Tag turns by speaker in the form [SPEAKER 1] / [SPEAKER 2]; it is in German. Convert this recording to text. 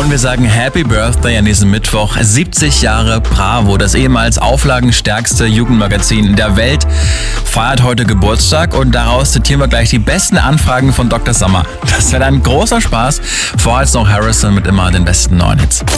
[SPEAKER 1] Und wir sagen Happy Birthday an diesem Mittwoch. 70 Jahre Bravo, das ehemals auflagenstärkste Jugendmagazin der Welt, feiert heute Geburtstag und daraus zitieren wir gleich die besten Anfragen von Dr. Sommer. Das wird ein großer Spaß. Vorher jetzt noch Harrison mit immer den besten neuen Hits.